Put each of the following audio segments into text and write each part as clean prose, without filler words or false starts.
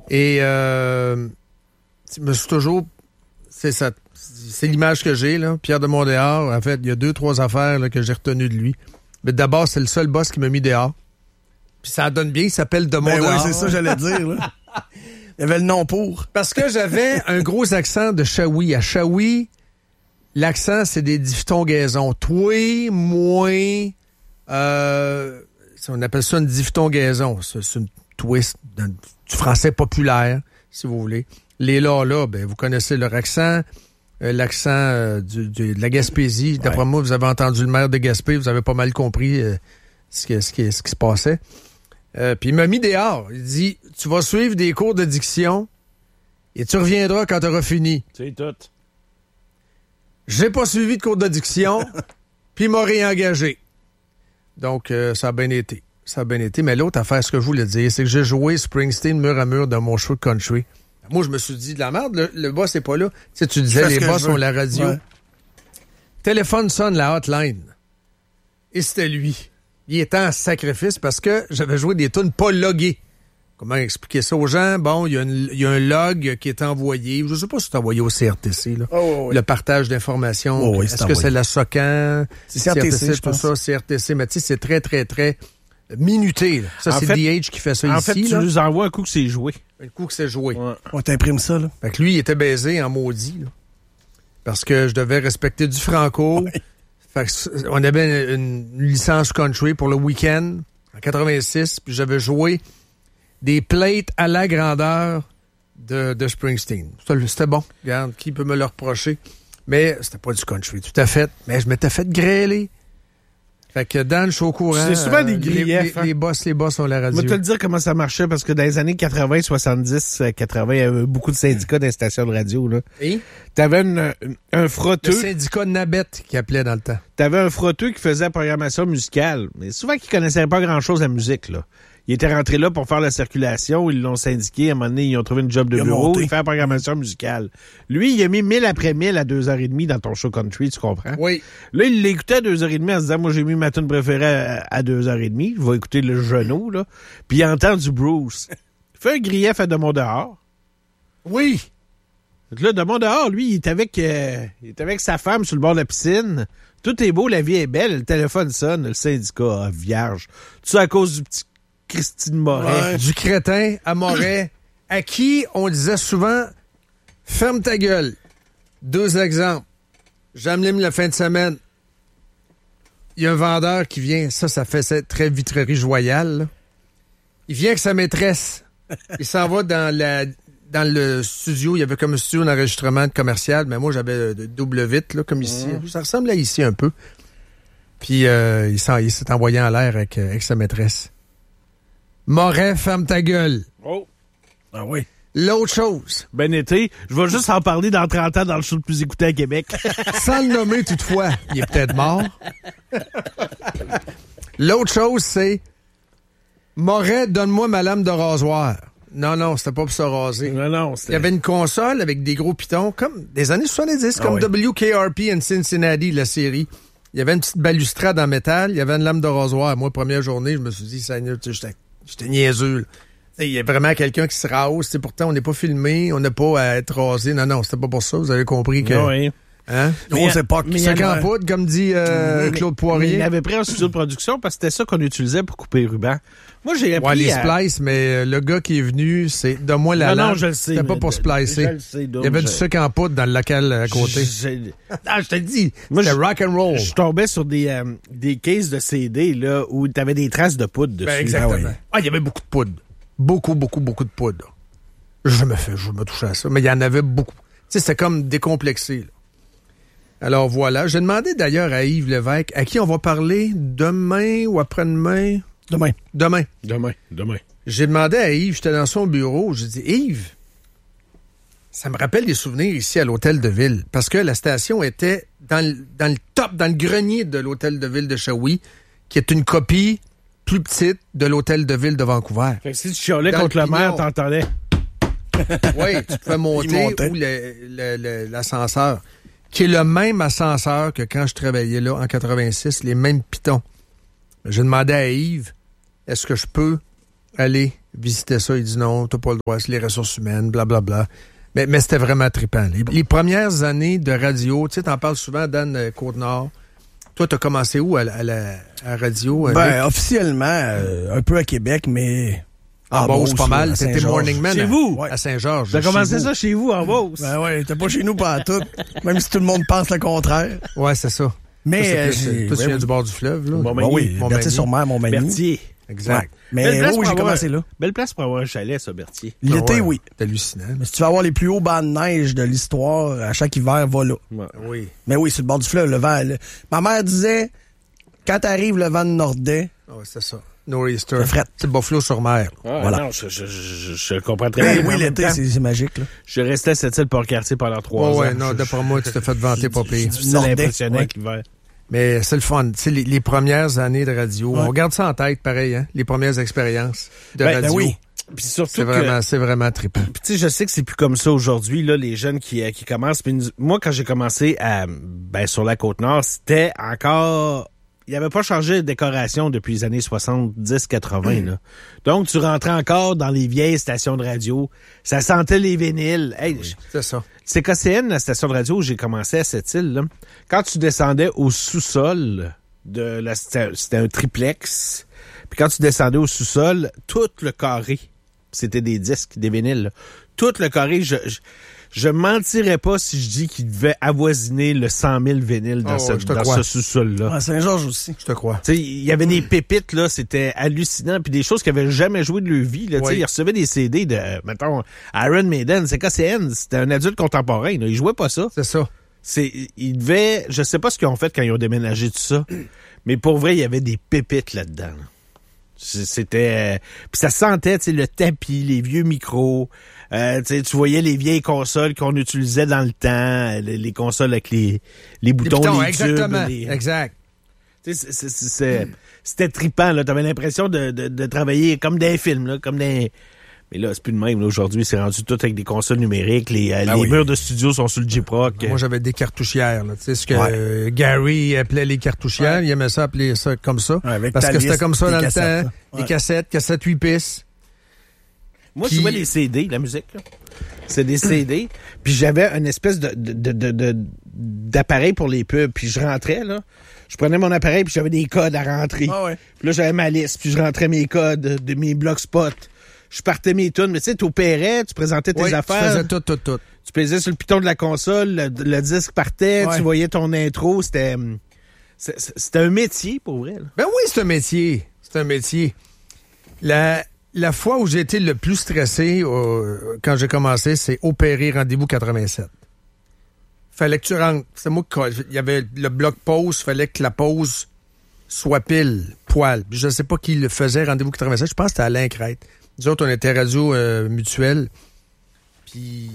Et je me suis toujours... C'est l'image que j'ai, là. Pierre de Mondéor, en fait, il y a 2-3 affaires là, que j'ai retenues de lui. Mais d'abord, c'est le seul boss qui m'a mis dehors. Puis ça donne bien, il s'appelle de Mondéor. Oui, c'est ça, j'allais dire. Là. Il y avait le nom pour. Parce que j'avais un gros accent de Shawi. À Shawi, l'accent, c'est des diphtongaisons. Toi, moi, on appelle ça une diphtongaison. C'est une twist du français populaire, si vous voulez. Les là, ben, vous connaissez leur accent. L'accent de la Gaspésie. D'après moi, vous avez entendu le maire de Gaspé, vous avez pas mal compris ce qui se passait. Puis il m'a mis dehors. Il dit, tu vas suivre des cours de diction et tu reviendras quand tu auras fini. C'est tout. J'ai pas suivi de cours de diction, puis il m'a réengagé. Donc, ça a bien été. Mais l'autre affaire, ce que je voulais dire, c'est que j'ai joué Springsteen mur à mur dans mon show de country. Moi, je me suis dit, de la merde, le boss n'est pas là. Tu sais, tu disais, les boss ont la radio. Ouais. Téléphone sonne la hotline. Et c'était lui. Il était en sacrifice parce que j'avais joué des tunes pas loguées. Comment expliquer ça aux gens? Bon, il y a un log qui est envoyé. Je ne sais pas si c'est envoyé au CRTC. Là. Le partage d'informations. Est-ce que c'est la SOCAN? C'est CRTC, tout ça, CRTC. Mais tu sais, c'est très, très, très minuté. Là. Ça, c'est DH qui fait ça ici. En fait, tu nous envoies un coup que c'est joué. Un coup que c'est joué. Ouais. On t'imprime ça, là. Fait que lui, il était baisé en maudit, là. Parce que je devais respecter du franco. Ouais. Fait que on avait une licence country pour le week-end, en 86, puis j'avais joué des plates à la grandeur de Springsteen. C'était bon. Regarde, qui peut me le reprocher? Mais c'était pas du country, tout à fait. Mais je m'étais fait grêler. Fait que Dan, je suis au courant. C'est souvent des griefs. Les boss ont la radio. Je vais te le dire comment ça marchait, parce que dans les années 80, 70, 80, il y avait beaucoup de syndicats dans les stations de radio. Là. Et? T'avais un frotteux. Le syndicat Nabette qui appelait dans le temps. T'avais un frotteux qui faisait la programmation musicale. Mais souvent, qui connaissait pas grand-chose à la musique, là. Il était rentré là pour faire la circulation. Ils l'ont syndiqué. À un moment donné, ils ont trouvé une job de bureau. Il fait la programmation musicale. Lui, il a mis 1000 après 1000 à 2h30 dans ton show country, tu comprends? Oui. Là, il l'écoutait à 2h30 en se disant, moi, j'ai mis ma tune préférée à 2h30. Je vais écouter le genou, là. Puis il entend du Bruce. Il fait un grief à Demont dehors. Oui. Donc là, Demont dehors, lui, il est avec sa femme sur le bord de la piscine. Tout est beau, la vie est belle. Le téléphone sonne. Le syndicat, vierge. Tout ça à cause du petit Christine Moret. Ouais. Du crétin à Moret, à qui on disait souvent « Ferme ta gueule ». 2 exemples. J'aime la fin de semaine. Il y a un vendeur qui vient, ça fait cette très vitrerie joyale. Là. Il vient avec sa maîtresse. Il s'en va dans le studio. Il y avait comme un studio d'enregistrement commercial, mais moi, j'avais double vitre, là, comme ici. Ça ressemble à ici un peu. Puis il s'est envoyé en l'air avec sa maîtresse. Moret, ferme ta gueule. Oh. Ah oui. L'autre chose. Ben été, je vais juste en parler dans 30 ans dans le show le plus écouté à Québec. Sans le nommer toutefois, il est peut-être mort. L'autre chose, c'est Moret, donne-moi ma lame de rasoir. Non, c'était pas pour se raser. Non, il y avait une console avec des gros pitons, comme des années 70, comme WKRP and Cincinnati, la série. Il y avait une petite balustrade en métal, il y avait une lame de rasoir. Moi, première journée, je me suis dit, Seigneur, j'étais niaiseux. Il y a vraiment quelqu'un qui se rase. Pourtant, on n'est pas filmé, on n'a pas à être rasé. Non, c'était pas pour ça. Vous avez compris que... Oui. Hein? Grosse époque. C'est qu'en poudre, comme dit Claude Poirier. Il avait pris un studio de production parce que c'était ça qu'on utilisait pour couper les rubans. Moi, j'ai appris les splices, mais le gars qui est venu, c'est donne-moi la lame. Non, je le sais. C'était pas pour splicer. Je le sais, il y avait du sucre en poudre dans le local à côté. Je te le dis, c'était rock and roll. Je tombais sur des cases de CD là, où tu avais des traces de poudre dessus. Ben, exactement. Il y avait beaucoup de poudre. Beaucoup de poudre. Je me touchais à ça, mais il y en avait beaucoup. Tu sais, c'était comme décomplexé. Là. Alors voilà, j'ai demandé d'ailleurs à Yves Lévesque, à qui on va parler demain ou après-demain? Demain. J'ai demandé à Yves, j'étais dans son bureau, j'ai dit, Yves, ça me rappelle des souvenirs ici à l'Hôtel de Ville, parce que la station était dans le top, dans le grenier de l'Hôtel de Ville de Shawi, qui est une copie plus petite de l'Hôtel de Ville de Vancouver. Fait que si tu chialais contre le maire, t'entendais. Oui, tu pouvais monter ou l'ascenseur, qui est le même ascenseur que quand je travaillais là en 86, les mêmes pitons. J'ai demandé à Yves, est-ce que je peux aller visiter ça. Il dit non, t'as pas le droit, c'est les ressources humaines, blablabla. Mais c'était vraiment trippant. Les premières années de radio, tu sais, t'en parles souvent, Dan Côte-Nord. Toi, t'as commencé où à la radio? Officiellement, un peu à Québec, mais... En Beauce, pas mal. C'était Morning Man. Chez vous? À Saint-Georges. T'as commencé ça chez vous, en Beauce? Ben ouais, t'es pas chez nous pas tout. Même si tout le monde pense le contraire. Ouais, c'est ça. Mais... Toi, tu viens du bord du fleuve, là? Oui, Berthier-sur-Mer, Montmagny. Berthier. Exact. Ouais. Mais oui, j'ai commencé là. Belle place pour avoir un chalet, ça, Berthier. L'été, oui. C'est hallucinant. Mais si tu veux avoir les plus hauts bancs de neige de l'histoire, à chaque hiver, va là. Ouais. Oui. Mais oui, sur le bord du fleuve, le vent... Ma mère disait, quand t'arrives le vent de Nordais... Ouais, c'est ça. Nor'easter. C'est Buffalo-sur-Mer. Ah, voilà. Non, je comprends très bien. Ben oui, l'été, c'est magique, là. Je restais à cette île Port-Cartier pendant 3 ans. Ouais, non, d'après moi, tu t'es fait vanter pas pire. C'est impressionnant avec l'hiver. Mais c'est le fun. Tu sais, les premières années de radio, on garde ça en tête, pareil, hein? Les premières expériences de radio. Ben oui. Puis surtout c'est vraiment trippant. Puis tu sais, je sais que c'est plus comme ça aujourd'hui, là, les jeunes qui commencent. Puis moi, quand j'ai commencé sur la Côte-Nord, c'était encore... Il n'y avait pas changé de décoration depuis les années 70-80. Là. Donc, tu rentrais encore dans les vieilles stations de radio. Ça sentait les vinyles. Hey, oui, c'est ça. C'est KCN, la station de radio où j'ai commencé à cette île. Là. Quand tu descendais au sous-sol c'était un triplex. Puis quand tu descendais au sous-sol, tout le carré, c'était des disques, des vinyles. Là. Tout le carré, je mentirais pas si je dis qu'il devait avoisiner le 100 000 vinyles dans ce sous-sol-là. À Saint-Georges aussi. Je te crois. Tu sais, il y avait des pépites, là, c'était hallucinant. Puis des choses qu'ils avaient jamais joué de leur vie, là. Tu sais, ils recevaient des CD de, mettons, Iron Maiden, c'est KCN, c'était un adulte contemporain, là. Ils jouaient pas ça. C'est ça. Ils devaient, je sais pas ce qu'ils ont fait quand ils ont déménagé tout ça, mais pour vrai, il y avait des pépites là-dedans, là. C'était... puis ça sentait, tu sais, le tapis, les vieux micros. Tu voyais les vieilles consoles qu'on utilisait dans le temps, les consoles avec les boutons, les exactement, tubes. Exact. C'était trippant, là. T'avais l'impression de travailler comme des films, là, comme des... Mais là, c'est plus de même. Là. Aujourd'hui, c'est rendu tout avec des consoles numériques. Les murs de studio sont sur le J-Proc. Moi, j'avais des cartouchières. Tu sais ce que Gary appelait les cartouchières. Il aimait ça appeler ça comme ça. Parce que c'était comme ça dans le temps. Des cassettes 8 pistes. Moi, je jouais les CD, la musique. Là. C'est des CD. Puis j'avais une espèce d'appareil pour les pubs. Puis je rentrais, là. Je prenais mon appareil, puis j'avais des codes à rentrer. Puis là, j'avais ma liste, puis je rentrais mes codes de mes blogspot. Je partais mes tunes, mais tu sais, t'opérais, tu présentais tes affaires. Tu faisais tout. Tu pesais sur le piton de la console, le disque partait, tu voyais ton intro, c'était un métier, pour vrai. Là. Ben oui, c'est un métier. C'est un métier. La fois où j'ai été le plus stressé quand j'ai commencé, c'est opérer Rendez-vous 87. Fallait que tu rentres. C'est moi il y avait le bloc pause, fallait que la pause soit pile, poil. Puis je sais pas qui le faisait, Rendez-vous 87. Je pense que c'était Alain Crête. Nous autres, on était radio mutuelle. Puis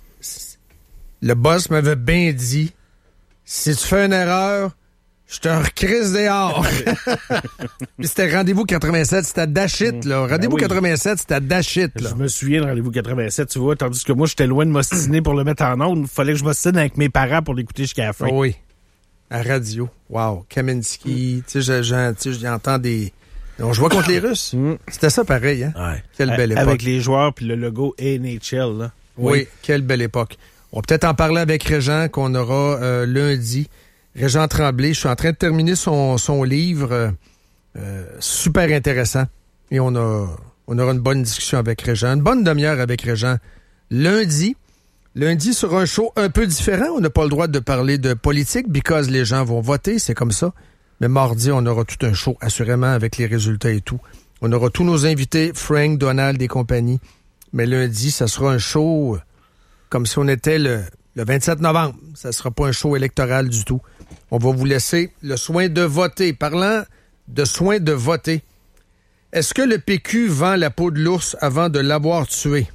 le boss m'avait bien dit, si tu fais une erreur, je te recrise dehors. Puis c'était Rendez-vous 87, c'était dash it, là. Rendez-vous 87, c'était dash it, là. Je me souviens de Rendez-vous 87, tu vois, tandis que moi, j'étais loin de m'ostiner pour le mettre en ondes. Il fallait que je m'ostine avec mes parents pour l'écouter jusqu'à la fin. Oh oui. À radio. Wow. Kaminski. Tu sais, j'entends des... On jouait contre les Russes. C'était ça pareil, hein? Ouais. Quelle belle époque. Avec les joueurs puis le logo NHL, là. Oui, quelle belle époque. On va peut-être en parler avec Régent qu'on aura lundi. Régent Tremblay, je suis en train de terminer son livre. Super intéressant. Et on aura une bonne discussion avec Régent. Une bonne demi-heure avec Régent. Lundi, sur un show un peu différent. On n'a pas le droit de parler de politique because les gens vont voter, c'est comme ça. Mais mardi, on aura tout un show, assurément, avec les résultats et tout. On aura tous nos invités, Frank, Donald et compagnie. Mais lundi, ça sera un show comme si on était le 27 novembre. Ça sera pas un show électoral du tout. On va vous laisser le soin de voter. Parlant de soin de voter, est-ce que le PQ vend la peau de l'ours avant de l'avoir tué?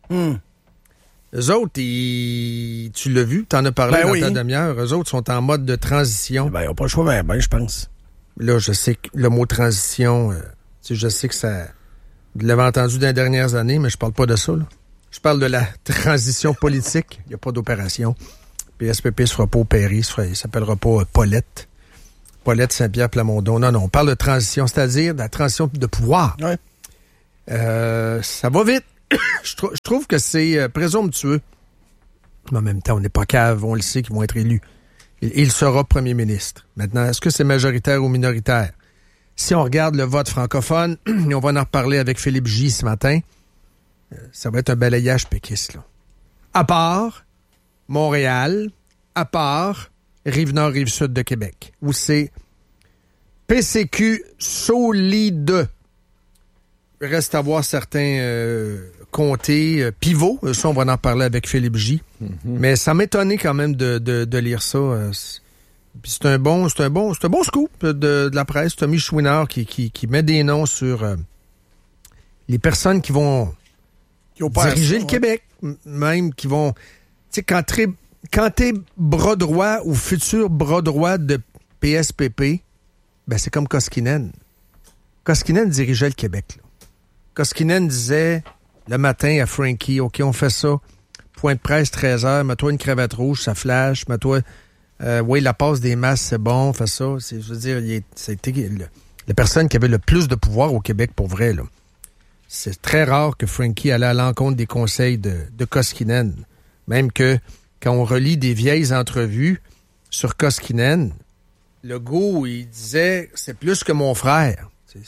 Eux autres, tu l'as vu, t'en as parlé dans ta demi-heure. Eux autres sont en mode de transition. Ben, ils n'ont pas le choix, je pense. Là, je sais que le mot transition, je sais que ça... Vous l'avez entendu dans les dernières années, mais je parle pas de ça, là. Je parle de la transition politique. Il n'y a pas d'opération. PSPP ne sera pas opéré. Il s'appellera pas Paulette. Paulette Saint-Pierre Plamondon. Non, on parle de transition, c'est-à-dire de la transition de pouvoir. Ouais. Ça va vite. Je trouve que c'est présomptueux. Mais en même temps, on n'est pas cave, on le sait qu'ils vont être élus. Il sera premier ministre. Maintenant, est-ce que c'est majoritaire ou minoritaire? Si on regarde le vote francophone, et on va en reparler avec Philippe J. ce matin, ça va être un balayage péquiste, là. À part Montréal, à part Rive-Nord, Rive-Sud de Québec, où c'est PCQ solide. Il reste à voir certains comtés pivots. Ça, on va en parler avec Philippe J. Mm-hmm. Mais ça m'étonnait quand même de lire ça. Puis c'est un bon scoop de la presse. Tommy Chouinard qui met des noms sur les personnes qui vont diriger le Québec. Même qui vont... Tu sais, quand t'es bras droit ou futur bras droit de PSPP, ben c'est comme Koskinen. Koskinen dirigeait le Québec, là. Koskinen disait le matin à Frankie, OK, on fait ça. Point de presse, 13h, mets-toi une cravate rouge, ça flash, mets-toi... oui, la passe des masses, c'est bon, fais ça. Je veux dire, c'était la personne qui avait le plus de pouvoir au Québec, pour vrai, là. C'est très rare que Frankie allait à l'encontre des conseils de Koskinen. Même que, quand on relit des vieilles entrevues sur Koskinen, Legault, il disait, c'est plus que mon frère.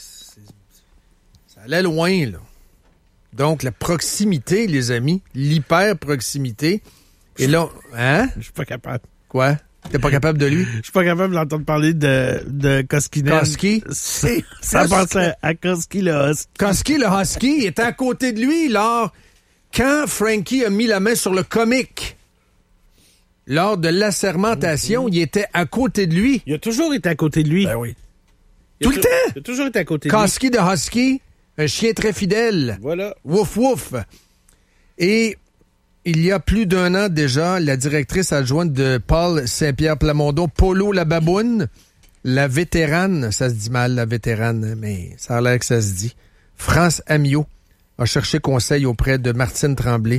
Ça allait loin, là. Donc, la proximité, les amis, l'hyper-proximité. Et là, hein? Je suis pas capable. Quoi? T'es pas capable de lui? Je suis pas capable d'entendre parler de Koskinen. Koski? Ça pensait à Koski le Husky. Koski le Husky est à côté de lui, lors... Quand Frankie a mis la main sur le comique, lors de l'assermentation, il était à côté de lui. Il a toujours été à côté de lui. Ben oui. Tout le temps? Il a toujours été à côté de lui. Koski de Husky, un chien très fidèle. Voilà. Wouf, wouf. Et il y a plus d'un an déjà, la directrice adjointe de Paul Saint-Pierre Plamondon, Polo la baboune, la vétérane, ça se dit mal, la vétérane, mais ça a l'air que ça se dit, France Amiot, a cherché conseil auprès de Martine Tremblay,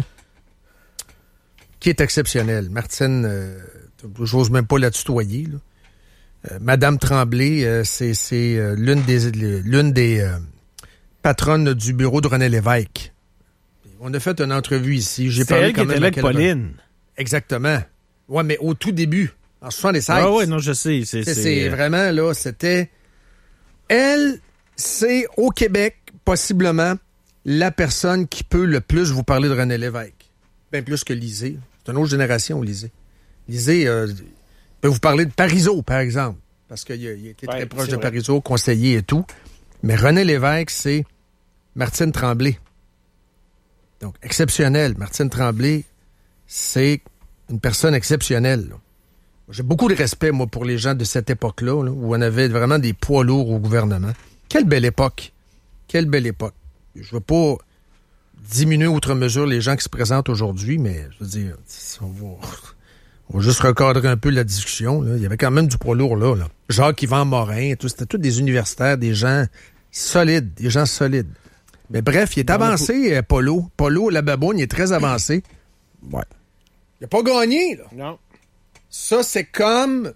qui est exceptionnelle. Martine, j'ose même pas la tutoyer, là. Madame Tremblay, c'est l'une des patronnes du bureau de René Lévesque. On a fait une entrevue ici. J'ai parlé quand même avec Pauline. Exactement. Ouais, mais au tout début, en 76. Ah ouais, non, je sais. C'est vraiment, là, c'était... Elle, c'est au Québec, possiblement, la personne qui peut le plus vous parler de René Lévesque. Bien plus que Lisée. C'est une autre génération, Lisée. Lisée peut vous parler de Parizeau, par exemple, parce qu'il a été très proche de Parizeau, conseiller et tout. Mais René Lévesque, c'est Martine Tremblay. Donc, exceptionnel. Martine Tremblay, c'est une personne exceptionnelle, là. J'ai beaucoup de respect, moi, pour les gens de cette époque-là, là, où on avait vraiment des poids lourds au gouvernement. Quelle belle époque. Quelle belle époque. Je veux pas diminuer outre mesure les gens qui se présentent aujourd'hui, mais je veux dire, on va juste recadrer un peu la discussion, là. Il y avait quand même du poids lourd là. Jacques-Yvan Morin, tout, c'était tous des universitaires, des gens solides, Mais bref, il est avancé, Polo. Polo, la baboune, il est très avancé. Ouais. Il n'a pas gagné, là. Non. Ça, c'est comme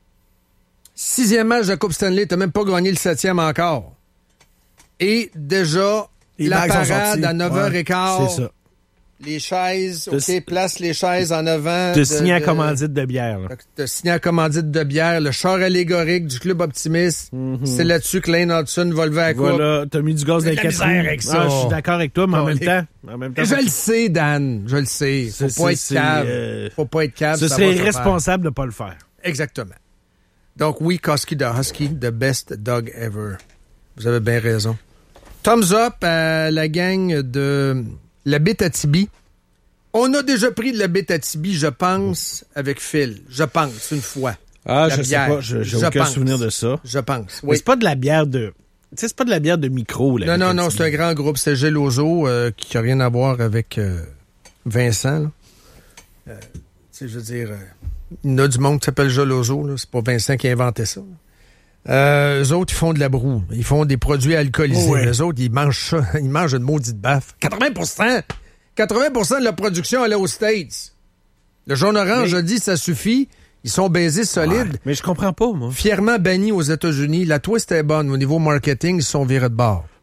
6e match de la Coupe Stanley. T'as même pas gagné le 7e encore. Et déjà, la parade à 9h15. Ouais, c'est ça. Les chaises, OK, place les chaises en avant. Te signer à commandite de bière. Te signer à commandite de bière. Le char allégorique du Club Optimiste. Mm-hmm. C'est là-dessus que Lane Hudson va lever à quoi. Voilà, t'as mis du gaz dans les 4 roues. Je suis d'accord avec toi, mais en même temps... Je le sais, Dan. Je le sais. Faut pas être cave. Faut pas être cave. Ce serait irresponsable de pas le faire. Exactement. Donc oui, Koski the Husky, the best dog ever. Vous avez bien raison. Thumbs up à la gang de la Bétatibi. On a déjà pris de la Bétatibi, je pense, avec Phil. Je pense, une fois. Ah, je sais pas. J'ai aucun souvenir de ça. Je pense, oui. Mais c'est pas de la bière de... Tu sais, c'est pas de la bière de micro, là. Non, c'est un grand groupe. C'est Geloso, qui n'a rien à voir avec Vincent. Tu sais, je veux dire, il y en a du monde qui s'appelle Geloso, là. C'est pas Vincent qui a inventé ça. Eux autres, ils font de la broue. Ils font des produits alcoolisés. Ouais. Eux autres, ils mangent ça. Ils mangent une maudite baffe. 80% de la production, elle est aux States. Le jaune-orange a dit, ça suffit. Ils sont baisés solides. Ouais, mais je comprends pas, moi. Fièrement bannis aux États-Unis. La twist est bonne. Au niveau marketing, ils sont virés de bord.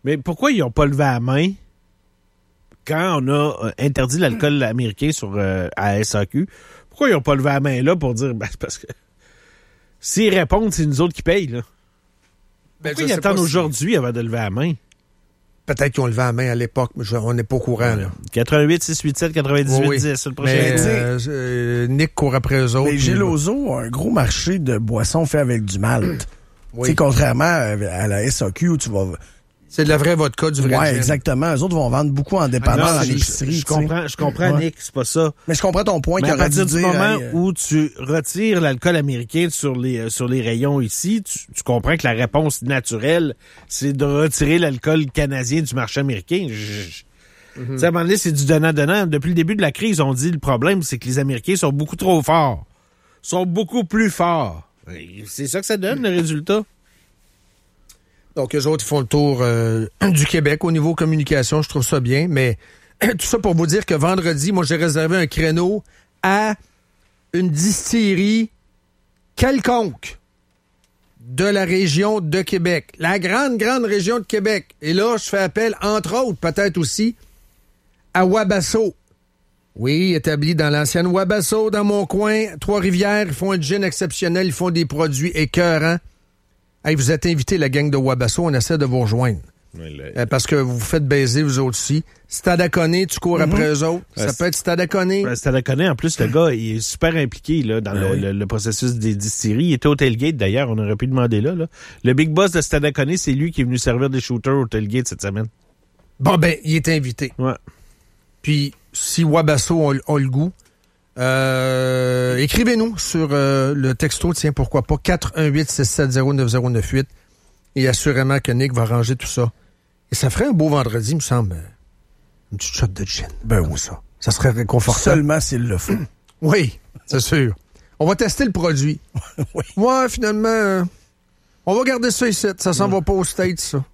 Mais pourquoi ils n'ont pas levé la main quand on a interdit l'alcool américain à SAQ? Pourquoi ils n'ont pas levé la main là pour dire, c'est parce que s'ils répondent, c'est nous autres qui payent, là. Pourquoi ils attendent aujourd'hui avant de lever la main? Peut-être qu'ils ont levé la main à l'époque, mais on n'est pas au courant. Là. 88 687 98 oui. 10, c'est le prochain. Nick court après eux autres. Mais Geloso a un gros marché de boissons fait avec du malt. Oui. C'est contrairement à la SAQ où tu vas... C'est de la vraie vodka, du vrai gin. Exactement. Eux autres vont vendre beaucoup en dépanneur dans l'épicerie. Je comprends, Nick, c'est pas ça. Mais je comprends ton point. Mais à partir du moment où tu retires l'alcool américain sur les rayons ici, tu comprends que la réponse naturelle, c'est de retirer l'alcool canadien du marché américain. À un moment donné, c'est du donnant-donnant. Depuis le début de la crise, on dit le problème, c'est que les Américains sont beaucoup trop forts. Sont beaucoup plus forts. C'est ça que ça donne, le résultat. Donc, eux autres, ils font le tour du Québec au niveau communication. Je trouve ça bien. Mais tout ça pour vous dire que vendredi, moi, j'ai réservé un créneau à une distillerie quelconque de la région de Québec. La grande région de Québec. Et là, je fais appel, entre autres, peut-être aussi, à Wabasso. Oui, établi dans l'ancienne Wabasso, dans mon coin, Trois-Rivières. Ils font un gin exceptionnel. Ils font des produits écœurants. Hey, vous êtes invités, la gang de Wabasso, on essaie de vous rejoindre. Parce que vous vous faites baiser, vous autres aussi. Stadaconé, tu cours après eux autres. Ça peut être Stadaconé. Stadaconé, en plus, le gars, il est super impliqué là, dans le processus des distilleries. Il était au tailgate, d'ailleurs, on aurait pu demander là. Le big boss de Stadaconé, c'est lui qui est venu servir des shooters au tailgate cette semaine. Bon, ben, il est invité. Ouais. Puis, si Wabasso a le goût, écrivez-nous sur le texto, tiens, pourquoi pas, 418-670-9098. Et assurément que Nick va ranger tout ça. Et ça ferait un beau vendredi, me semble. Une petite shot de gin. Ben oui. Ça serait réconfortant. Seulement s'il le faut. Oui, c'est sûr. On va tester le produit. Oui. Ouais, finalement, on va garder ça ici. Ça s'en va pas aux States, ça.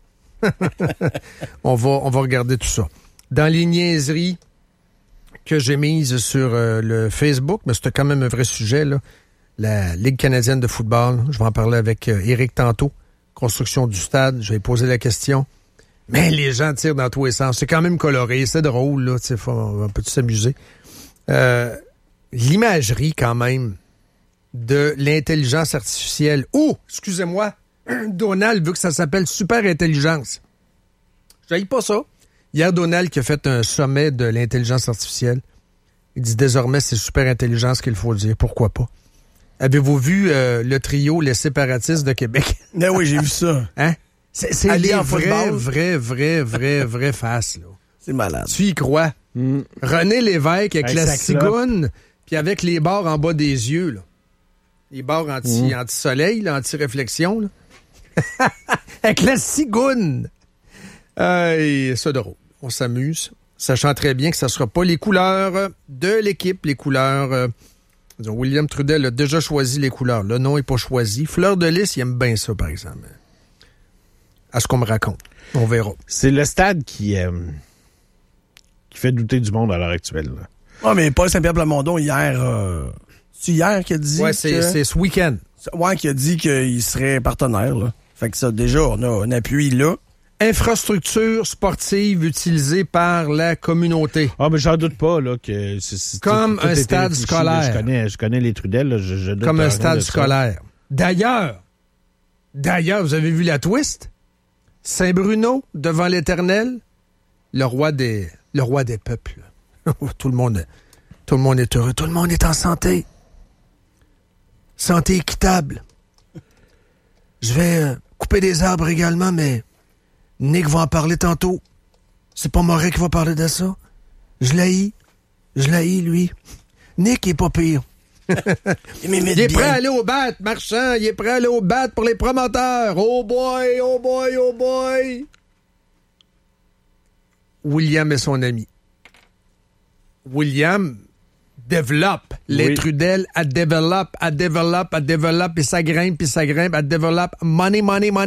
on va regarder tout ça. Dans les niaiseries que j'ai mises sur le Facebook, mais c'était quand même un vrai sujet, là. La Ligue canadienne de football, je vais en parler avec Éric tantôt. Construction du stade, je vais poser la question. Mais les gens tirent dans tous les sens. C'est quand même coloré, c'est drôle, là. On peut s'amuser. L'imagerie, quand même, de l'intelligence artificielle. Oh, excusez-moi, Donald veut que ça s'appelle super intelligence. Je n'aille pas ça. Hier, Donald qui a fait un sommet de l'intelligence artificielle. Il dit désormais, c'est super intelligence qu'il faut dire. Pourquoi pas? Avez-vous vu le trio Les Séparatistes de Québec? Ben oui, j'ai vu ça. Hein? C'est Aller les en vraies faces, là. C'est malade. Tu y crois? René Lévesque avec la cigoune, puis avec les barres en bas des yeux, là. Les barres anti-soleil, là, anti-réflexion, là. Avec la cigoune. C'est drôle. On s'amuse, sachant très bien que ça ne sera pas les couleurs de l'équipe, les couleurs... William Trudel a déjà choisi les couleurs. Le nom n'est pas choisi. Fleur de Lys, il aime bien ça, par exemple. À ce qu'on me raconte. On verra. C'est le stade qui fait douter du monde à l'heure actuelle. Ah, mais Paul Saint-Pierre Plamondon, hier... c'est hier qu'il a dit... Ouais, c'est ce week-end. Ouais, qu'il a dit qu'il serait partenaire, là. Fait que ça, déjà, on a un appui là. Infrastructure sportive utilisée par la communauté. Ah, mais j'en doute pas, là, que c'est comme un stade scolaire. Je connais les Trudel, là, je doute comme un stade ça. scolaire. D'ailleurs, vous avez vu la twist? Saint-Bruno, devant l'Éternel, le roi des peuples. Tout le monde est heureux. Tout le monde est en santé. Santé équitable. Je vais couper des arbres également, mais Nick va en parler tantôt. C'est pas Moret qui va parler de ça. Je l'haïs, lui. Nick est pas pire. Il est prêt à aller au bat, Marchand. Il est prêt à aller au bat pour les promoteurs. Oh boy, oh boy, oh boy. William est son ami. William développe. Les Trudel, elle développe, et ça grimpe, elle développe. Money.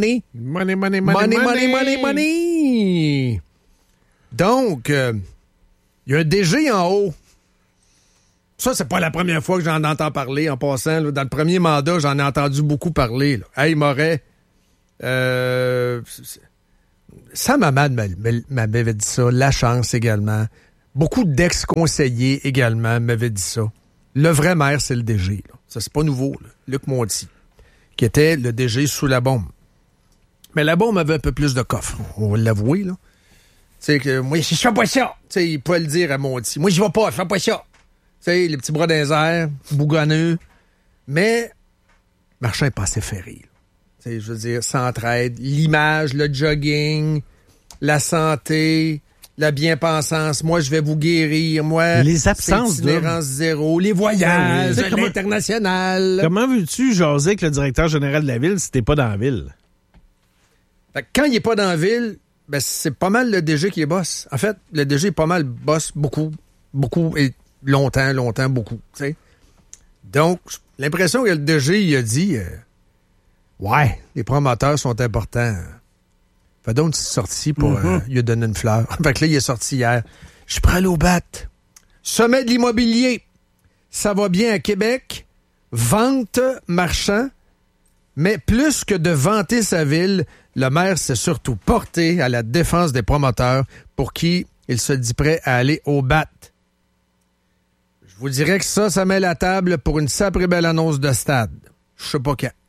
Donc, il y a un DG en haut. Ça, c'est pas la première fois que j'en entends parler en passant. Là. Dans le premier mandat, j'en ai entendu beaucoup parler. Là. Hey, Moret, Sam Hamad m'avait dit ça. La Chance également. Beaucoup d'ex-conseillers également m'avaient dit ça. Le vrai maire, c'est le DG. Là. Ça, c'est pas nouveau. Là. Luc Monti, qui était le DG sous la bombe. Mais la bombe avait un peu plus de coffre. On va l'avouer, là. Tu sais, que moi, je fais pas ça. Tu sais, il peut le dire à Monti. Moi, j'y vais pas, je fais pas ça. Tu sais, les petits bras dans les airs, bougonneux. Mais, Marchand est pas assez ferré. Tu sais, je veux dire, s'entraide. L'image, le jogging, la santé, la bien-pensance. Moi, je vais vous guérir. Moi, les absences, itinérance zéro. Les voyages, l'international. Comment veux-tu jaser avec le directeur général de la ville si t'es pas dans la ville? Fait que quand il est pas dans la ville, ben c'est pas mal le DG qui est boss. En fait, le DG est pas mal boss beaucoup et longtemps, beaucoup. T'sais. Donc, l'impression que le DG il a dit ouais, les promoteurs sont importants. Fait donc une petite sortie pour lui a donné une fleur. Fait que là, il est sorti hier. Je prends aller au bat. Sommet de l'immobilier. Ça va bien à Québec. Vente Marchand. Mais plus que de vanter sa ville, le maire s'est surtout porté à la défense des promoteurs pour qui il se dit prêt à aller au bat. Je vous dirais que ça met la table pour une sacrée belle annonce de stade. Je sais pas quand.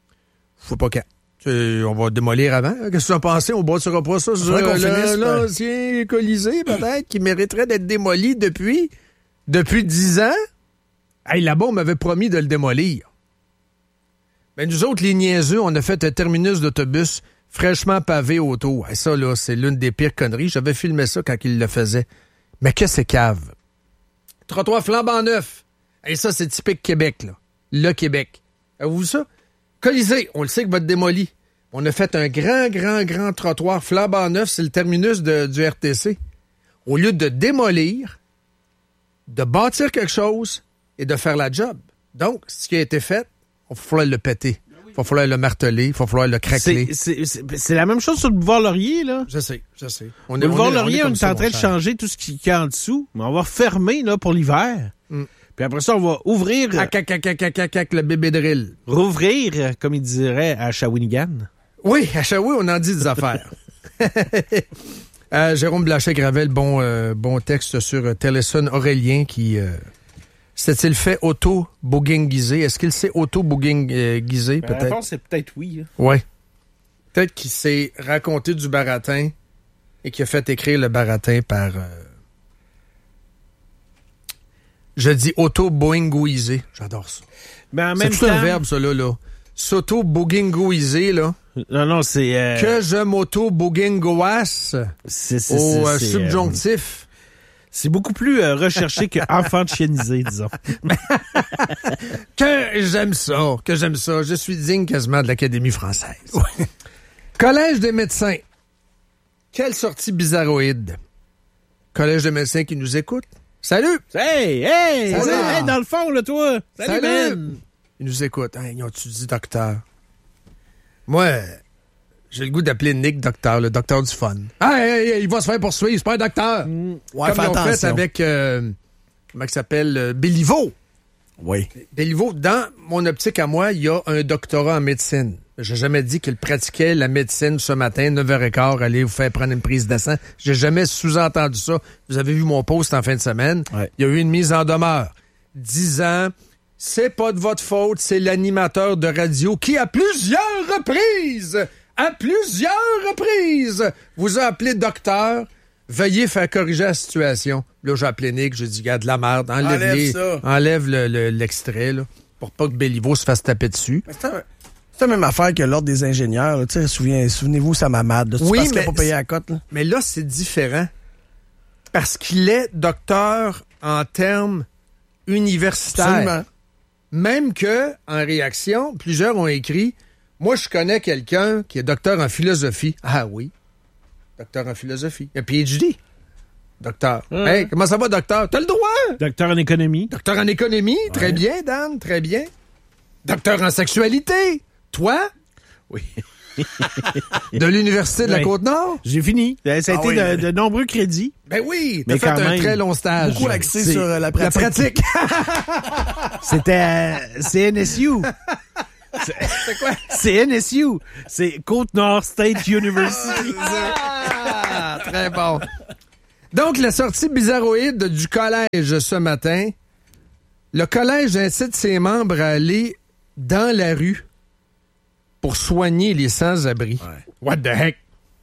On va démolir avant. Qu'est-ce que tu as pensé? On bâtira pas ça sur l'ancien Colisée, peut-être, qui mériterait d'être démoli depuis 10 ans? Hey, là-bas, on m'avait promis de le démolir. Ben, nous autres, les niaiseux, on a fait un terminus d'autobus fraîchement pavé autour. Et ça, là, c'est l'une des pires conneries. J'avais filmé ça quand il le faisait. Mais que c'est cave. Trottoir flambant neuf. Et ça, c'est typique Québec, là. Le Québec. Avez-vous ça? Colisée, on le sait que va être démoli. On a fait un grand trottoir flambant neuf. C'est le terminus du RTC. Au lieu de démolir, de bâtir quelque chose et de faire la job. Donc, ce qui a été fait, il va falloir le péter. Il va falloir le marteler. Il va falloir le craqueler. C'est la même chose sur le boulevard Laurier, là. Je sais. Le boulevard Laurier, on est en train de changer tout ce qui est en dessous, mais on va fermer là, pour l'hiver. Puis après ça, on va ouvrir... le bébé drill. Rouvrir, comme il dirait à Shawinigan. Oui, à Shawinigan, on en dit des affaires. Jérôme Blanchet-Gravel, bon texte sur Téléson Aurélien qui... s'est-il fait auto-booginguiser? Est-ce qu'il s'est auto-booginguiser, peut-être? La réponse, c'est peut-être oui. Oui. Peut-être qu'il s'est raconté du baratin et qu'il a fait écrire le baratin par... Je dis auto-boingouiser. J'adore ça. Mais en même temps... C'est un verbe, ça, là. S'auto-boogingouiser, là. Non, c'est... Que je m'auto-boogingouasse au subjonctif. C'est beaucoup plus recherché que enfant de chiennisé, disons. Que j'aime ça. Je suis digne quasiment de l'Académie française. Ouais. Collège des médecins. Quelle sortie bizarroïde. Collège des médecins qui nous écoute. Salut! Hey, dans le fond, là, toi! Salut! Ben. Ils nous écoutent. Hein, ils ont-tu dit docteur? Moi, j'ai le goût d'appeler Nick docteur, le docteur du fun. Il va se faire poursuivre, c'est pas un docteur! Ouais, comme ils ont fait avec, comment il s'appelle, Béliveau. Oui. Béliveau, dans mon optique à moi, il y a un doctorat en médecine. J'ai jamais dit qu'il pratiquait la médecine ce matin, 9h15, aller vous faire prendre une prise de sang. J'ai jamais sous-entendu ça. Vous avez vu mon post en fin de semaine. Ouais. Il y a eu une mise en demeure. 10 ans, c'est pas de votre faute, c'est l'animateur de radio qui, à plusieurs reprises, vous a appelé docteur. Veuillez faire corriger la situation. Là, j'ai appelé Nick, j'ai dit, gars, de la merde, enlève l'extrait, là, pour pas que Béliveau se fasse taper dessus. C'est la même affaire que l'ordre des ingénieurs. Là. Souvenez-vous, ça m'amade. Oui, parce qu'il n'a pas payé la cote. Là. Mais là, c'est différent. Parce qu'il est docteur en termes universitaires. Absolument. Même que, en réaction, plusieurs ont écrit, moi, je connais quelqu'un qui est docteur en philosophie. Ah oui, docteur en philosophie. Il a PhD. Docteur. Hey, comment ça va, docteur? T'as le droit! Docteur en économie. Docteur en économie. Ouais. Très bien, Dan, très bien. Docteur en sexualité. Toi? Oui. De l'Université de la Côte-Nord? J'ai fini. Ça a été de nombreux crédits. Ben oui, t'as fait un très long stage. Beaucoup axé sur la pratique. La pratique. C'était CNSU. C'est quoi? C'est NSU. C'est Côte-Nord State University. Ah, très bon. Donc, la sortie bizarroïde du collège ce matin. Le collège incite ses membres à aller dans la rue pour soigner les sans-abri. Ouais. What the heck?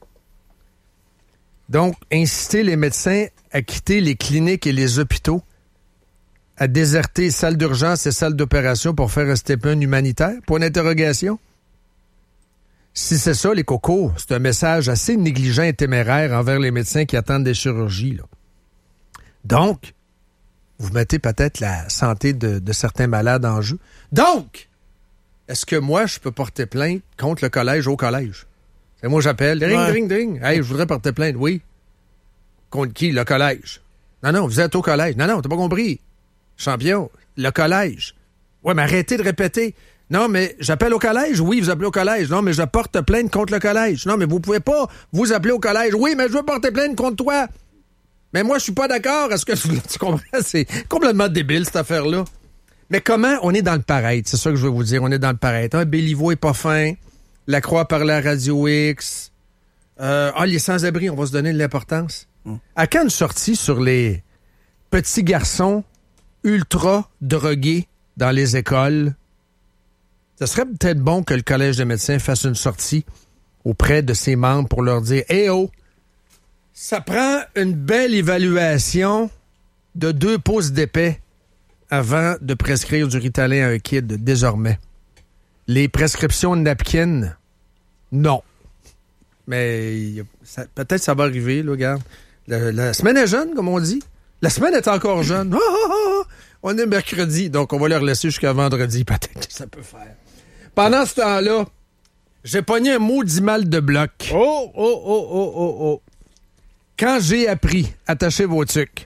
Donc, inciter les médecins à quitter les cliniques et les hôpitaux, à déserter les salles d'urgence et salles d'opération pour faire un step-in humanitaire? Point d'interrogation. Si c'est ça, les cocos, c'est un message assez négligent et téméraire envers les médecins qui attendent des chirurgies, là. Donc, vous mettez peut-être la santé de certains malades en jeu. Donc, est-ce que moi, je peux porter plainte contre le collège au collège? C'est moi, j'appelle. Ring, Ouais. ring, ring. Hey, je voudrais porter plainte. Oui. Contre qui? Le collège. Non, vous êtes au collège. Non, t'as pas compris. Champion, le collège. Ouais, mais arrêtez de répéter. Non, mais j'appelle au collège. Oui, vous appelez au collège. Non, mais je porte plainte contre le collège. Non, mais vous pouvez pas vous appeler au collège. Oui, mais je veux porter plainte contre toi. Mais moi, je suis pas d'accord. Est-ce que tu comprends? C'est complètement débile, cette affaire-là. Mais comment on est dans le paraître? C'est ça que je veux vous dire. On est dans le paraître. Béliveau est pas fin. Lacroix parlait à Radio X. Les sans-abri, on va se donner de l'importance. À quand une sortie sur les petits garçons ultra drogués dans les écoles? Ce serait peut-être bon que le Collège des médecins fasse une sortie auprès de ses membres pour leur dire « Eh oh, ça prend une belle évaluation de 2 pouces d'épais avant de prescrire du Ritalin à un kid désormais. Les prescriptions de napkins, non. Mais peut-être ça va arriver, là, regarde. La semaine est jeune, comme on dit. La semaine est encore jeune. On est mercredi, donc on va leur laisser jusqu'à vendredi. Peut-être que ça peut faire. Pendant ce temps-là, j'ai pogné un maudit mal de bloc. Oh. Quand j'ai appris, attachez vos tucs,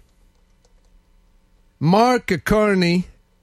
Mark Carney,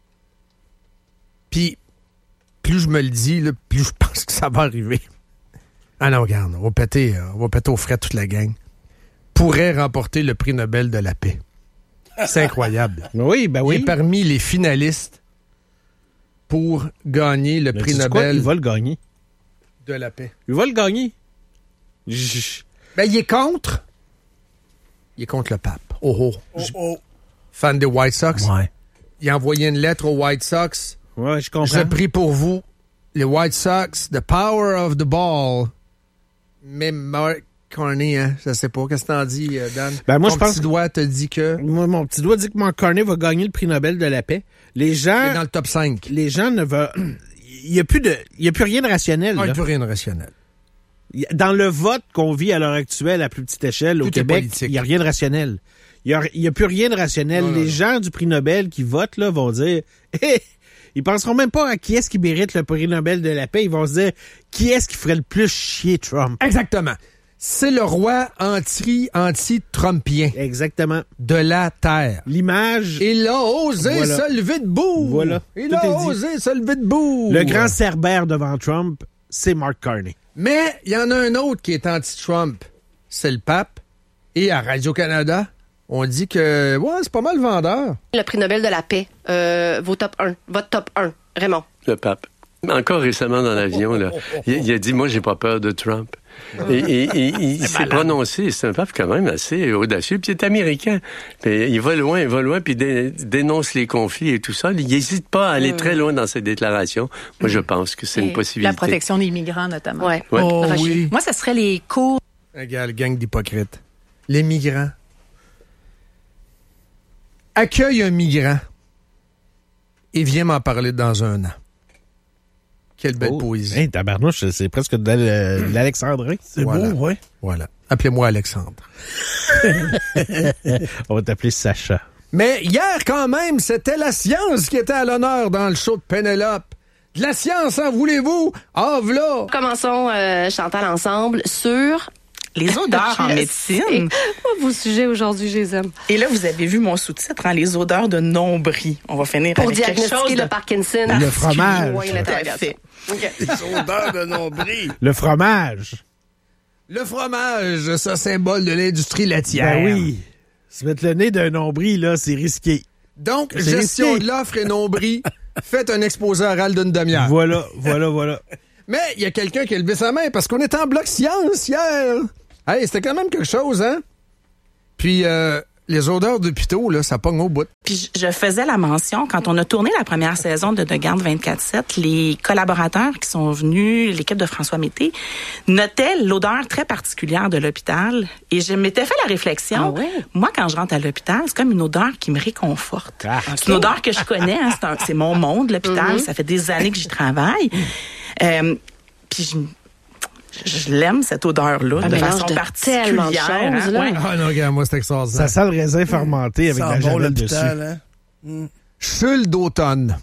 puis plus je me le dis, là, plus je pense que ça va arriver. Ah non, regarde, on va péter aux frais toute la gang. Pourrait remporter le prix Nobel de la paix. C'est incroyable. Oui, ben oui. Il est parmi les finalistes pour gagner le prix Nobel Il va le gagner. de la paix. Il va le gagner. Ben, il est contre. Il est contre le pape. Fan des White Sox. Ouais. Il a envoyé une lettre aux White Sox. Ouais, je comprends. Je prie pour vous, les White Sox, the power of the ball. Mais Mark Carney, hein, je sais pas. Qu'est-ce que t'en dis, Dan? Ben, moi, Ton je pense petit doigt te dit que... Moi, mon petit doigt dit que Mark Carney va gagner le prix Nobel de la paix. Les gens... Il est dans le top 5. Les gens ne veulent... Il n'y a plus rien de rationnel. Non, il n'y là. a plus rien de rationnel. Dans le vote qu'on vit à l'heure actuelle à plus petite échelle au Tout est Québec, politique. il n'y a rien de rationnel. Il n'y a plus rien de rationnel. Non, Les gens du prix Nobel qui votent là vont dire... Ils penseront même pas à qui est-ce qui mérite le prix Nobel de la paix. Ils vont se dire qui est-ce qui ferait le plus chier Trump. Exactement. C'est le roi anti-trumpien Exactement. de la Terre. L'image... Il a osé Voilà. se lever debout. Voilà. Il Tout a est dit. osé se lever debout. Le grand cerbère devant Trump, c'est Mark Carney. Mais il y en a un autre qui est anti-Trump. C'est le pape. Et à Radio-Canada, on dit que c'est pas mal vendeur. Le prix Nobel de la paix, votre top 1, Raymond. Le pape. Encore récemment dans l'avion, là, il a dit, moi, j'ai pas peur de Trump. Et il s'est prononcé, c'est un pape quand même assez audacieux, puis il est américain. Puis il va loin, puis dénonce les conflits et tout ça. Il n'hésite pas à aller très loin dans ses déclarations. Moi, je pense que c'est une possibilité. La protection des migrants, notamment. Ouais. Ouais. Oh Roger. oui. Moi, ce serait les cours. Regarde, gang d'hypocrites. Les migrants. Accueille un migrant et viens m'en parler dans un an. Quelle belle poésie. Hey, tabarnouche, c'est presque de l'alexandrin. C'est Voilà. beau, ouais. Voilà. Appelez-moi Alexandre. On va t'appeler Sacha. Mais hier, quand même, c'était la science qui était à l'honneur dans le show de Pénélope. De la science, en voulez-vous? Ah, v'là! Commençons, Chantal, ensemble sur... Les odeurs en médecine. Moi, vos sujets aujourd'hui, je les aime. Et là, vous avez vu mon sous-titre, les odeurs de nombril. On va finir Pour avec quelque chose diagnostiquer de le Parkinson. Le fromage. Oui, tout à fait. Les odeurs de nombril. Le fromage. Le fromage, ça, symbole de l'industrie laitière. Ben oui. Se mettre le nez d'un nombril, là, c'est risqué. Donc, C'est gestion risqué. de l'offre et nombril Faites un exposé oral d'une demi-heure. Voilà. Mais il y a quelqu'un qui a levé sa main parce qu'on était en bloc science hier. Hey, c'était quand même quelque chose, hein? Puis les odeurs d'hôpitaux, là, ça pogne au bout. Puis je faisais la mention, quand on a tourné la première saison de Garde 24/7, les collaborateurs qui sont venus, l'équipe de François Mété, notaient l'odeur très particulière de l'hôpital. Et je m'étais fait la réflexion, moi, quand je rentre à l'hôpital, c'est comme une odeur qui me réconforte. C'est une odeur que je connais, hein, c'est mon monde, l'hôpital. Ça fait des années que j'y travaille. Puis je l'aime, cette odeur-là, de façon particulière. Tellement de choses, là. Ouais. Ah non, regarde, moi, c'est extraordinaire. Ça sent le raisin fermenté avec la javel dessus. Hein? Chule d'automne.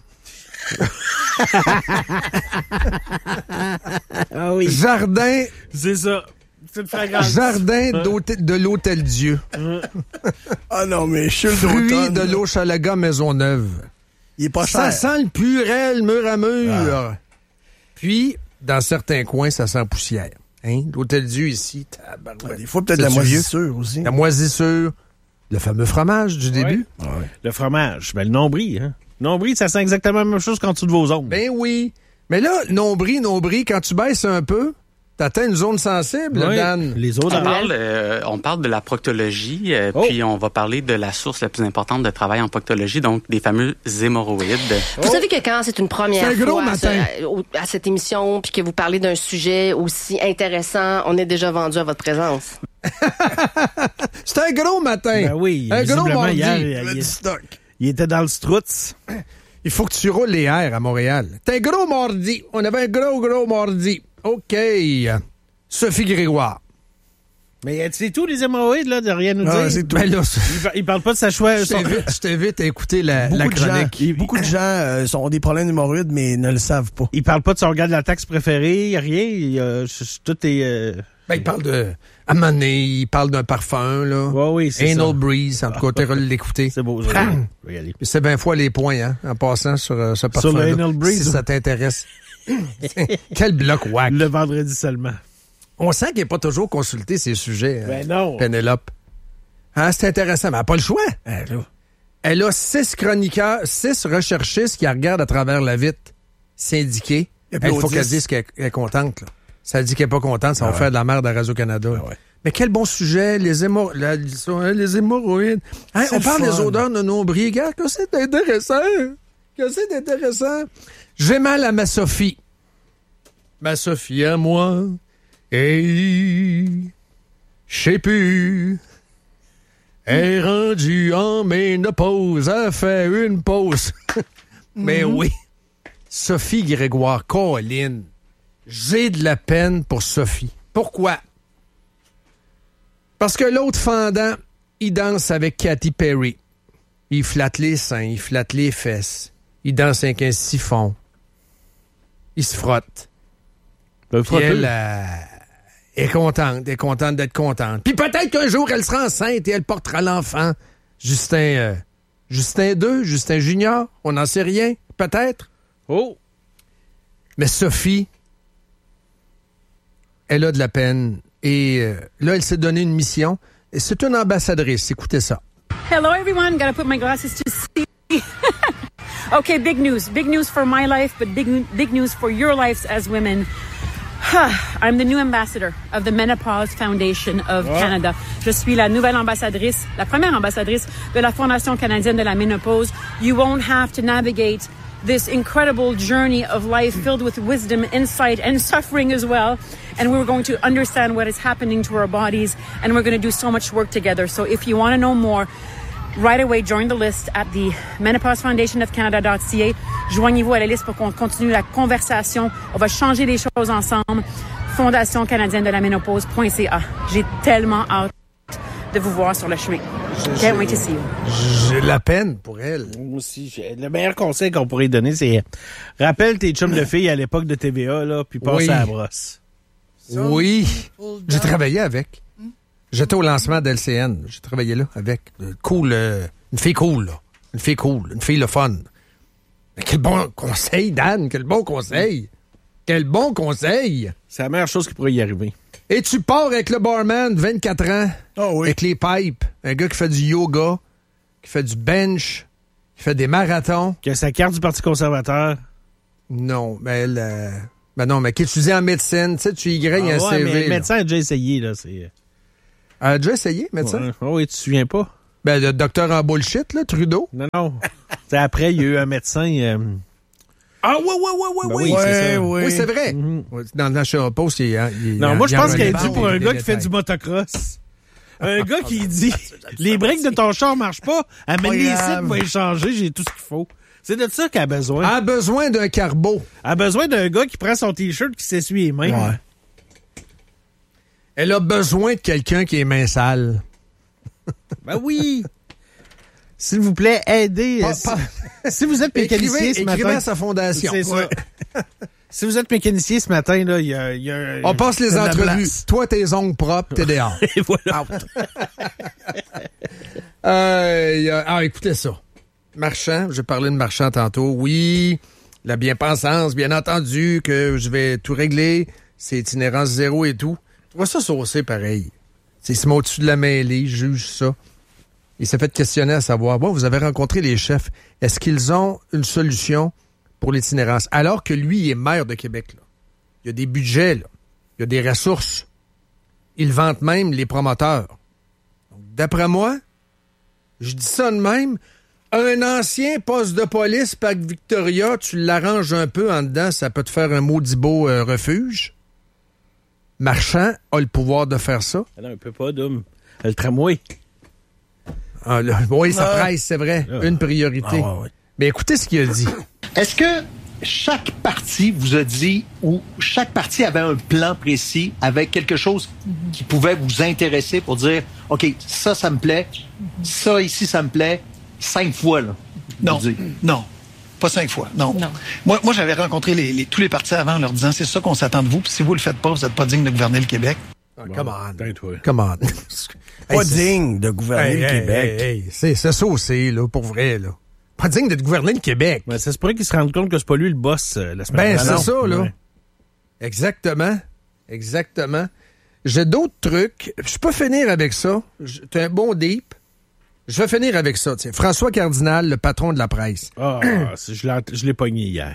Ah oui. Jardin. C'est ça. C'est une fragrance. Jardin de l'Hôtel Dieu. Ah non, mais chule Fruits d'automne. de l'Hochelaga Maisonneuve. Il est pas Ça cher. sent le purel mur à mur. Puis, dans certains coins, ça sent poussière. Hein? L'Hôtel Dieu ici, tabarouette. Des fois, peut-être C'est la du vieux. moisissure aussi. La moisissure. Le fameux fromage du début. Ouais. Le fromage, le nombril, hein. Nombril, ça sent exactement la même chose qu'en dessous de vos ongles. Ben oui. Mais là, nombril, quand tu baisses un peu, t'atteins une zone sensible, Oui, Dan. les autres. On parle de la proctologie, puis on va parler de la source la plus importante de travail en proctologie, donc des fameux hémorroïdes. Vous savez que quand c'est une première C'est un gros fois matin. à cette émission, puis que vous parlez d'un sujet aussi intéressant, on est déjà vendu à votre présence. C'est un gros matin. Ben oui, un gros visiblement, mardi. hier, Il y avait du stock. il était dans le Strutz. Il faut que tu roules les airs à Montréal. C'est un gros mardi. On avait un gros mardi. OK. Sophie Grégoire. Mais c'est tout, les hémorroïdes, là, de rien nous Ah, dire. c'est tout. Ben là, Il parle pas de sa choix. je t'invite à écouter la chronique. Beaucoup de gens ont des problèmes d'hémorroïdes, mais ne le savent pas. Il parle pas de son organe de la taxe préféré, il y a rien. Tout est... Ben, il parle de... À un moment donné, il parle d'un parfum, là. oui, c'est Anal ça. Breeze. En tout cas, t'auras l'écouter. C'est beau, je vais y aller. Puis c'est 20 fois les points, hein, en passant sur ce parfum. Sur le Anal Breeze. Si ça t'intéresse. Quel bloc whack. Le vendredi seulement. On sent qu'il n'est pas toujours consulté ces sujets. Ben non. Pénélope. Hein, c'est intéressant, mais elle n'a pas le choix. Elle a 6 chroniqueurs, 6 recherchistes qui la regardent à travers la vitre syndiquée. Il faut qu'elle dise qu'elle est contente. Là. Ça dit qu'elle n'est pas contente, ça va faire de la merde à Radio-Canada. Mais quel bon sujet, les hémorroïdes. Hein, on parle des odeurs de nombril. Regarde, que c'est intéressant. J'ai mal à ma Sophie. Ma Sophie à moi. Et je sais plus. Elle est rendue en ménopause. Elle fait une pause. Mais oui. Sophie Grégoire, Colline. J'ai de la peine pour Sophie. Pourquoi? Parce que l'autre fendant, il danse avec Katy Perry. Il flatte les seins, il flatte les fesses. Il danse avec un siphon. Il se frotte. Puis elle est contente d'être contente. Puis peut-être qu'un jour, elle sera enceinte et elle portera l'enfant. Justin 2, Justin Junior, on n'en sait rien, peut-être. Oh! Mais Sophie, elle a de la peine. Et là, elle s'est donné une mission. Et c'est une ambassadrice. Écoutez ça. Hello, everyone. Gotta put my glasses to see. Okay, big news. Big news for my life, but big news for your lives as women. I'm the new ambassador of the Menopause Foundation of Canada. Je suis la nouvelle ambassadrice, la première ambassadrice de la Fondation canadienne de la ménopause. You won't have to navigate this incredible journey of life filled with wisdom, insight, and suffering as well. And we're going to understand what is happening to our bodies, and we're going to do so much work together. So if you want to know more, right away, join the list at the menopausefoundationofcanada.ca. Joignez-vous à la liste pour qu'on continue la conversation. On va changer les choses ensemble. Fondation canadienne de la ménopause.ca. J'ai tellement hâte de vous voir sur le chemin. Can't wait to see you. J'ai de la peine pour elle. Moi aussi, le meilleur conseil qu'on pourrait donner, c'est rappelle tes chums de filles à l'époque de TVA, là, puis passe à la brosse. Oui. J'ai travaillé avec. J'étais au lancement d'LCN. J'ai travaillé là avec. Cool. Une fille cool, là. Une fille cool. Une fille le fun. Mais quel bon conseil, Dan. Quel bon conseil. Quel bon conseil. C'est la meilleure chose qui pourrait y arriver. Et tu pars avec le barman, 24 ans. Oh oui. Avec les pipes. Un gars qui fait du yoga, qui fait du bench, qui qui fait des marathons. Qui a sa carte du Parti conservateur. Non, mais elle... non, mais qui étudie en médecine. Tu sais, tu y graines un CV. Mais le médecin a déjà essayé, là. Elle a déjà essayé, médecin? Ouais. Oh, oui, tu te souviens pas? Ben, le docteur en bullshit, là, Trudeau. Non. Après, il y a eu un médecin... Ah, oui, c'est ça. Oui, c'est vrai. Dans le National Post, moi, je pense qu'elle dit pour un gars qui fait du motocross. Un gars qui dit, les breaks de ton char marchent pas, amène les sites, va échanger, j'ai tout ce qu'il faut. C'est de ça qu'elle a besoin. Elle a besoin d'un carbo. Elle a besoin d'un gars qui prend son T-shirt qui s'essuie les mains. Ouais. Elle a besoin de quelqu'un qui est main sale. Ben oui. S'il vous plaît, aidez. Si vous êtes mécanicien ce matin... Écrivez à sa fondation. C'est ça. Si vous êtes mécanicien ce matin, là, il y a on passe les entrevues. Toi, tes ongles propres, t'es dehors. Et voilà. Écoutez ça. Marchand, j'ai parlé de Marchand tantôt. Oui, la bien-pensance, bien entendu, que je vais tout régler. C'est itinérance zéro et tout. Tu vois ça saucé pareil. C'est au-dessus de la mêlée, je juge ça. Il s'est fait questionner à savoir, vous avez rencontré les chefs. Est-ce qu'ils ont une solution pour l'itinérance? Alors que lui, il est maire de Québec. Là. Il y a des budgets, là. Il y a des ressources. Il vante même les promoteurs. Donc, d'après moi, je dis ça de même, un ancien poste de police, Parc Victoria, tu l'arranges un peu en dedans, ça peut te faire un maudit beau refuge. Marchand a le pouvoir de faire ça. Non, un peu pas, Dom. Le tramway. Oui, ça presse, c'est vrai. Une priorité. Ouais. Mais écoutez ce qu'il a dit. Est-ce que chaque parti vous a dit, ou chaque parti avait un plan précis avec quelque chose qui pouvait vous intéresser pour dire, OK, ça me plaît, ça ici, ça me plaît, 5 fois, là? Non. Pas 5 fois, non. Moi, j'avais rencontré tous les partis avant en leur disant, c'est ça qu'on s'attend de vous, puis si vous le faites pas, vous n'êtes pas digne de gouverner le Québec. Come on. Pas digne de gouverner le Québec. C'est ça aussi, là, pour vrai, là. Pas digne de gouverner le Québec. Ben, ça se pourrait qu'il se rende compte que c'est pas lui le boss la semaine dernière. C'est ça, là. Ouais. Exactement. J'ai d'autres trucs. Je peux finir avec ça. T'as un bon deep. Je vais finir avec ça. Tiens. François Cardinal, le patron de la presse. Je l'ai pogné hier.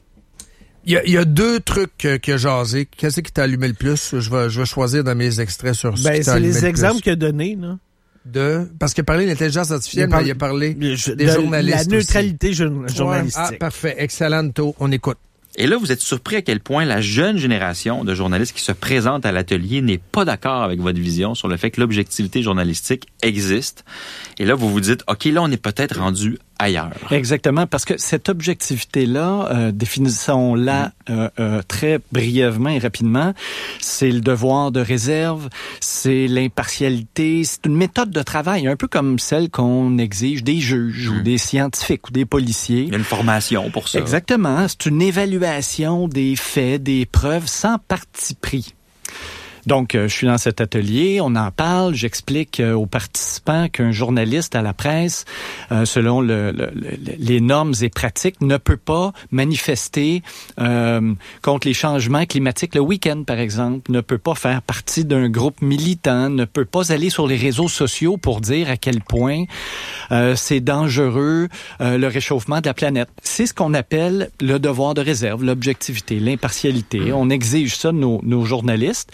Il y a deux trucs qui a jasé. Qu'est-ce qui t'a allumé le plus? Je vais choisir dans mes extraits sur ce qui t'a allumé le plus. C'est les exemples qu'il a donnés, là. Parce qu'il a parlé de l'intelligence artificielle, mais il a parlé des journalistes. La neutralité journalistique. Ah, parfait. Excellent, on écoute. Et là, vous êtes surpris à quel point la jeune génération de journalistes qui se présentent à l'atelier n'est pas d'accord avec votre vision sur le fait que l'objectivité journalistique existe. Et là, vous vous dites, OK, là, on est peut-être rendu ailleurs. Exactement, parce que cette objectivité-là, définissons-la très brièvement et rapidement, c'est le devoir de réserve, c'est l'impartialité, c'est une méthode de travail, un peu comme celle qu'on exige des juges ou des scientifiques ou des policiers. Il y a une formation pour ça. Exactement, c'est une évaluation des faits, des preuves sans parti pris. Donc, je suis dans cet atelier, on en parle, j'explique aux participants qu'un journaliste à la presse, selon les normes et pratiques, ne peut pas manifester contre les changements climatiques le week-end, par exemple, ne peut pas faire partie d'un groupe militant, ne peut pas aller sur les réseaux sociaux pour dire à quel point c'est dangereux le réchauffement de la planète. C'est ce qu'on appelle le devoir de réserve, l'objectivité, l'impartialité. On exige ça de nos journalistes.